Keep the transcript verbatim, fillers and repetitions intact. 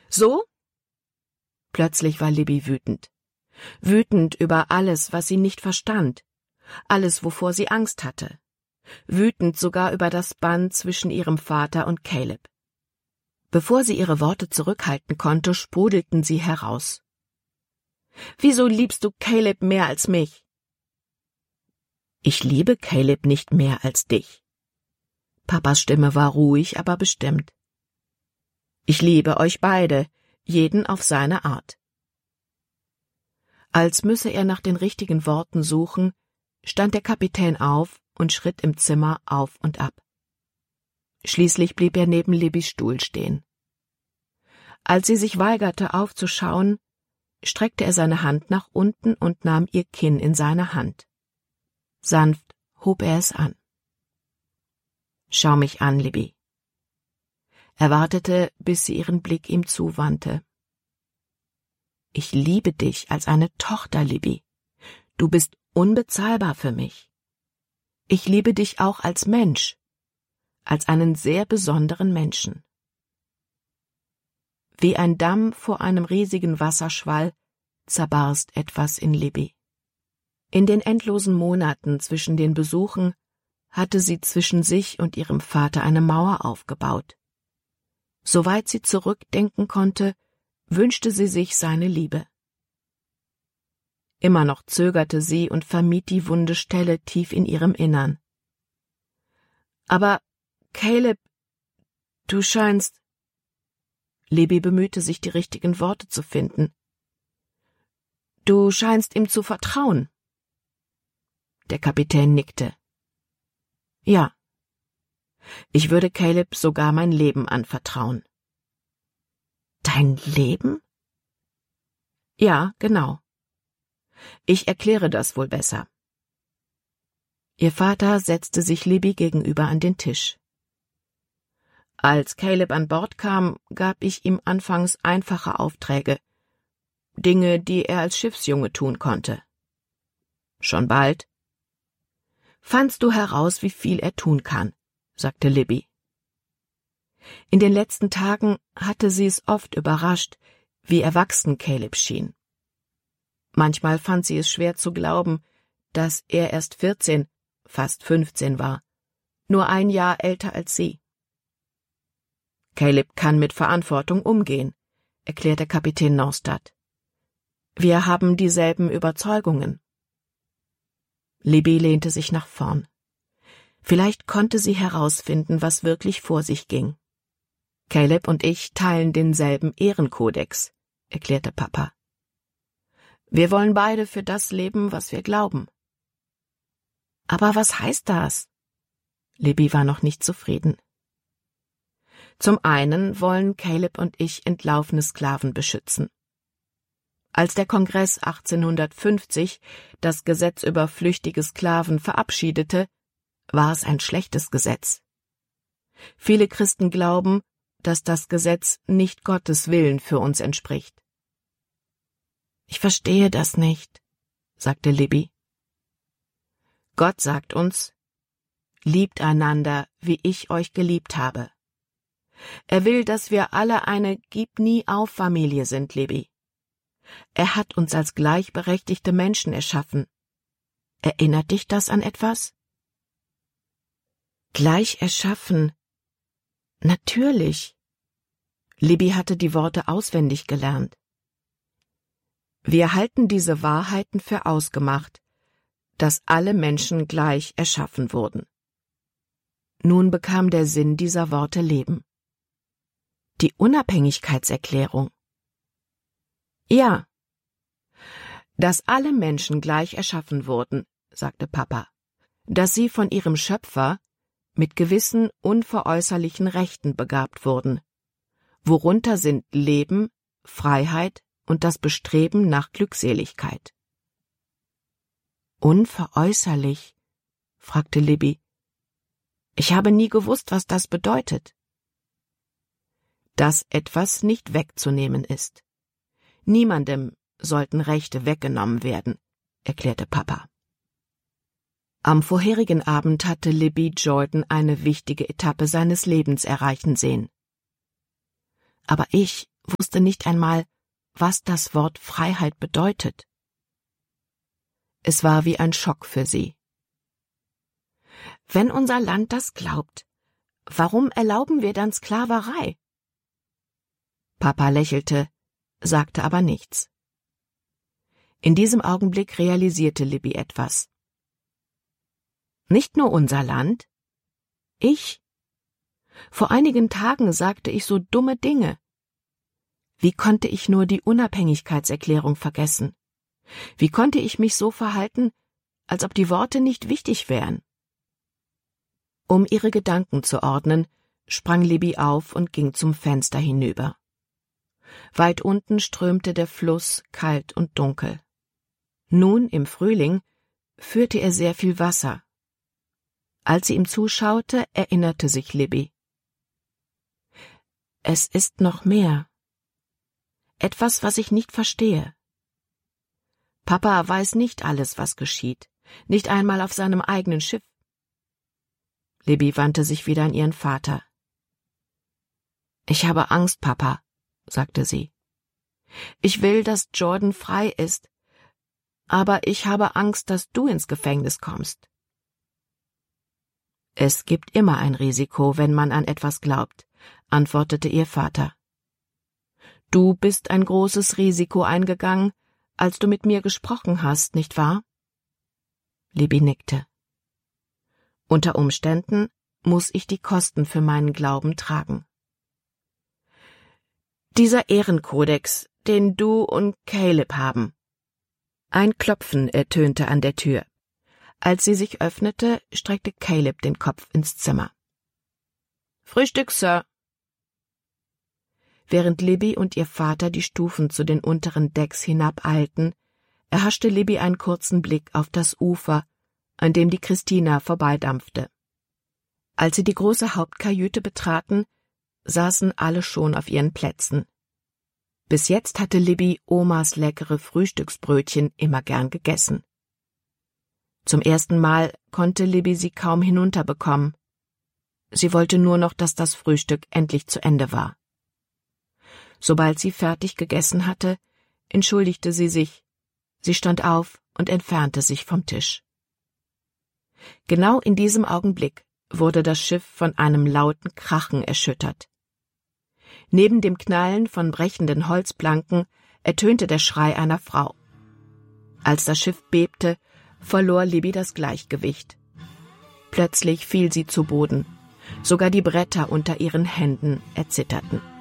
So? Plötzlich war Libby wütend. Wütend über alles, was sie nicht verstand. Alles, wovor sie Angst hatte. Wütend sogar über das Band zwischen ihrem Vater und Caleb. Bevor sie ihre Worte zurückhalten konnte, sprudelten sie heraus. »Wieso liebst du Caleb mehr als mich?« »Ich liebe Caleb nicht mehr als dich.« Papas Stimme war ruhig, aber bestimmt. »Ich liebe euch beide, jeden auf seine Art.« Als müsse er nach den richtigen Worten suchen, stand der Kapitän auf und schritt im Zimmer auf und ab. Schließlich blieb er neben Libbys Stuhl stehen. Als sie sich weigerte, aufzuschauen, streckte er seine Hand nach unten und nahm ihr Kinn in seine Hand. Sanft hob er es an. »Schau mich an, Libby.« Er wartete, bis sie ihren Blick ihm zuwandte. »Ich liebe dich als eine Tochter, Libby. Du bist unbezahlbar für mich. Ich liebe dich auch als Mensch, als einen sehr besonderen Menschen.« Wie ein Damm vor einem riesigen Wasserschwall zerbarst etwas in Libby. In den endlosen Monaten zwischen den Besuchen hatte sie zwischen sich und ihrem Vater eine Mauer aufgebaut. Soweit sie zurückdenken konnte, wünschte sie sich seine Liebe. Immer noch zögerte sie und vermied die wunde Stelle tief in ihrem Innern. »Aber, Caleb, du scheinst...« Libby bemühte sich, die richtigen Worte zu finden. »Du scheinst ihm zu vertrauen.« Der Kapitän nickte. »Ja. Ich würde Caleb sogar mein Leben anvertrauen.« »Dein Leben?« »Ja, genau. Ich erkläre das wohl besser.« Ihr Vater setzte sich Libby gegenüber an den Tisch. »Als Caleb an Bord kam, gab ich ihm anfangs einfache Aufträge, Dinge, die er als Schiffsjunge tun konnte. Schon bald »Fandst du heraus, wie viel er tun kann«, sagte Libby. In den letzten Tagen hatte sie es oft überrascht, wie erwachsen Caleb schien. Manchmal fand sie es schwer zu glauben, dass er erst vierzehn, fast fünfzehn war, nur ein Jahr älter als sie. »Caleb kann mit Verantwortung umgehen«, erklärte Kapitän Norstad. »Wir haben dieselben Überzeugungen.« Libby lehnte sich nach vorn. Vielleicht konnte sie herausfinden, was wirklich vor sich ging. »Caleb und ich teilen denselben Ehrenkodex«, erklärte Papa. »Wir wollen beide für das leben, was wir glauben.« »Aber was heißt das?« Libby war noch nicht zufrieden. »Zum einen wollen Caleb und ich entlaufene Sklaven beschützen. Als der Kongress achtzehnhundertfünfzig das Gesetz über flüchtige Sklaven verabschiedete, war es ein schlechtes Gesetz. Viele Christen glauben, dass das Gesetz nicht Gottes Willen für uns entspricht.« »Ich verstehe das nicht«, sagte Libby. »Gott sagt uns, liebt einander, wie ich euch geliebt habe. Er will, dass wir alle eine Gib-nie-auf-Familie sind, Libby. Er hat uns als gleichberechtigte Menschen erschaffen. Erinnert dich das an etwas?« »Gleich erschaffen? Natürlich.« Libby hatte die Worte auswendig gelernt. »Wir halten diese Wahrheiten für ausgemacht, dass alle Menschen gleich erschaffen wurden.« Nun bekam der Sinn dieser Worte Leben. »Die Unabhängigkeitserklärung?« »Ja. Dass alle Menschen gleich erschaffen wurden«, sagte Papa, »dass sie von ihrem Schöpfer mit gewissen unveräußerlichen Rechten begabt wurden, worunter sind Leben, Freiheit und das Bestreben nach Glückseligkeit.« »Unveräußerlich?«, fragte Libby. »Ich habe nie gewusst, was das bedeutet.« »Dass etwas nicht wegzunehmen ist. Niemandem sollten Rechte weggenommen werden«, erklärte Papa. Am vorherigen Abend hatte Libby Jordan eine wichtige Etappe seines Lebens erreichen sehen. »Aber ich wusste nicht einmal, was das Wort Freiheit bedeutet. Es war wie ein Schock für sie. Wenn unser Land das glaubt, warum erlauben wir dann Sklaverei? Papa lächelte, sagte aber nichts. In diesem Augenblick realisierte Libby etwas. Nicht nur unser Land? Ich? Vor einigen Tagen sagte ich so dumme Dinge. Wie konnte ich nur die Unabhängigkeitserklärung vergessen? Wie konnte ich mich so verhalten, als ob die Worte nicht wichtig wären? Um ihre Gedanken zu ordnen, sprang Libby auf und ging zum Fenster hinüber. Weit unten strömte der Fluss kalt und dunkel. Nun, im Frühling, führte er sehr viel Wasser. Als sie ihm zuschaute, erinnerte sich Libby. Es ist noch mehr. Etwas, was ich nicht verstehe. Papa weiß nicht alles, was geschieht, nicht einmal auf seinem eigenen Schiff. Libby wandte sich wieder an ihren Vater. Ich habe Angst, Papa, sagte sie. Ich will, dass Jordan frei ist, aber ich habe Angst, dass du ins Gefängnis kommst. Es gibt immer ein Risiko, wenn man an etwas glaubt, antwortete ihr Vater. Du bist ein großes Risiko eingegangen, als du mit mir gesprochen hast, nicht wahr? Libby nickte. Unter Umständen muss ich die Kosten für meinen Glauben tragen. Dieser Ehrenkodex, den du und Caleb haben. Ein Klopfen ertönte an der Tür. Als sie sich öffnete, streckte Caleb den Kopf ins Zimmer. Frühstück, Sir. Während Libby und ihr Vater die Stufen zu den unteren Decks hinabeilten, erhaschte Libby einen kurzen Blick auf das Ufer, an dem die Christina vorbeidampfte. Als sie die große Hauptkajüte betraten, saßen alle schon auf ihren Plätzen. Bis jetzt hatte Libby Omas leckere Frühstücksbrötchen immer gern gegessen. Zum ersten Mal konnte Libby sie kaum hinunterbekommen. Sie wollte nur noch, dass das Frühstück endlich zu Ende war. Sobald sie fertig gegessen hatte, entschuldigte sie sich. Sie stand auf und entfernte sich vom Tisch. Genau in diesem Augenblick wurde das Schiff von einem lauten Krachen erschüttert. Neben dem Knallen von brechenden Holzplanken ertönte der Schrei einer Frau. Als das Schiff bebte, verlor Libby das Gleichgewicht. Plötzlich fiel sie zu Boden. Sogar die Bretter unter ihren Händen erzitterten.